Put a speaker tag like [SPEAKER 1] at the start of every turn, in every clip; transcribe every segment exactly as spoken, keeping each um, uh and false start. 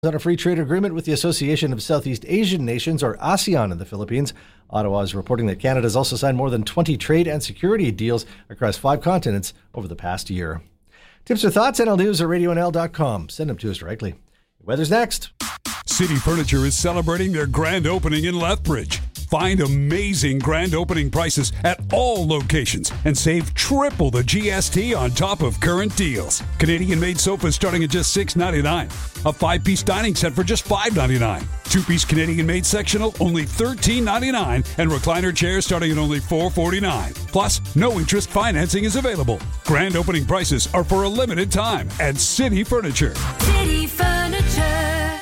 [SPEAKER 1] On a free trade agreement with the Association of Southeast Asian Nations, or ASEAN, in the Philippines. Ottawa is reporting that Canada has also signed more than twenty trade and security deals across five continents over the past year. Tips or thoughts? N L News at radio N L dot com. Send them to us directly. Weather's next.
[SPEAKER 2] City Furniture is celebrating their grand opening in Lethbridge. Find amazing grand opening prices at all locations and save triple the G S T on top of current deals. Canadian-made sofas starting at just six ninety-nine. A five-piece dining set for just five ninety-nine. Two-piece Canadian-made sectional only thirteen ninety-nine, and recliner chairs starting at only four forty-nine. Plus, no interest financing is available. Grand opening prices are for a limited time at City Furniture.
[SPEAKER 3] City Furniture.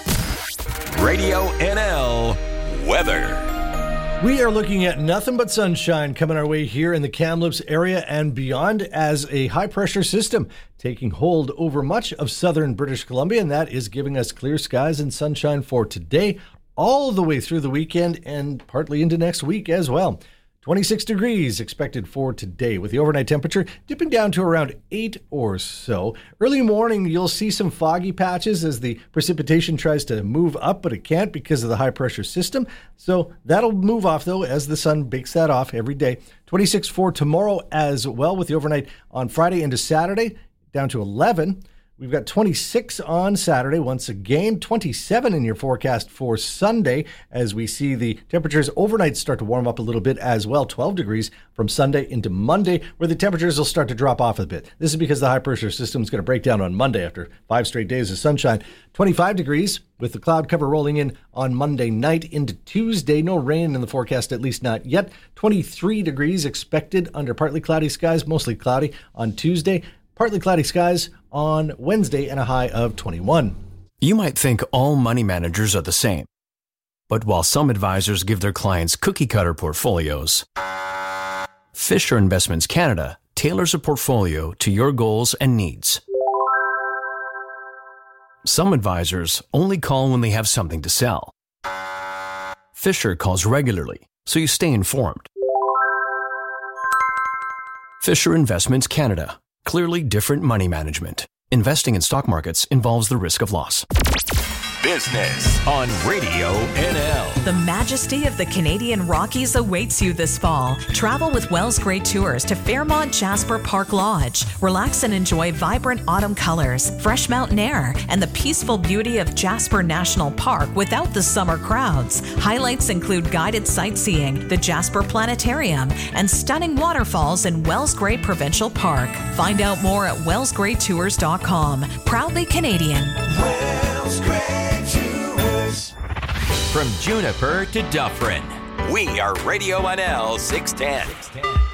[SPEAKER 4] Radio N L weather.
[SPEAKER 1] We are looking at nothing but sunshine coming our way here in the Kamloops area and beyond as a high-pressure system taking hold over much of southern British Columbia, and that is giving us clear skies and sunshine for today, all the way through the weekend and partly into next week as well. twenty-six degrees expected for today, with the overnight temperature dipping down to around eight or so. Early morning, you'll see some foggy patches as the precipitation tries to move up, but it can't because of the high-pressure system. So that'll move off, though, as the sun bakes that off every day. twenty-six for tomorrow as well, with the overnight on Friday into Saturday down to eleven. We've got twenty-six on Saturday, once again, twenty-seven in your forecast for Sunday, as we see the temperatures overnight start to warm up a little bit as well, twelve degrees from Sunday into Monday, where the temperatures will start to drop off a bit. This is because the high-pressure system is going to break down on Monday after five straight days of sunshine. twenty-five degrees with the cloud cover rolling in on Monday night into Tuesday. No rain in the forecast, at least not yet. twenty-three degrees expected under partly cloudy skies, mostly cloudy on Tuesday. Partly cloudy skies on Wednesday and a high of twenty-one.
[SPEAKER 5] You might think all money managers are the same. But while some advisors give their clients cookie-cutter portfolios, Fisher Investments Canada tailors a portfolio to your goals and needs. Some advisors only call when they have something to sell. Fisher calls regularly, so you stay informed. Fisher Investments Canada. Clearly different money management. Investing in stock markets involves the risk of loss.
[SPEAKER 4] Business on Radio N L.
[SPEAKER 3] The majesty of the Canadian Rockies awaits you this fall. Travel with Wells Gray Tours to Fairmont Jasper Park Lodge. Relax and enjoy vibrant autumn colors, fresh mountain air, and the peaceful beauty of Jasper National Park without the summer crowds. Highlights include guided sightseeing, the Jasper Planetarium, and stunning waterfalls in Wells Gray Provincial Park. Find out more at wells gray tours dot com. Proudly Canadian.
[SPEAKER 4] Wells Gray Tours. From Juniper to Dufferin, we are Radio N L six ten.